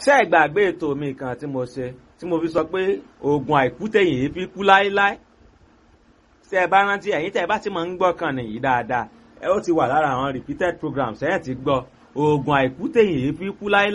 ṣé ẹ gbàgbé ètò mi kan tí mo ṣe tí mo fi sọ pé oògùn àìkú tẹ̀yìn yìí fi kú láéláé? Ṣé ẹ bá rántí ẹ̀yin tẹ́ ẹ bá ti máa ń gbọ́ kan nìyí dáadáa ẹ ó ti wà lára àwọn repeated programs ẹ̀ ti gbọ́ oògùn àìkú tẹ̀yìn yìí fi kú láéláé.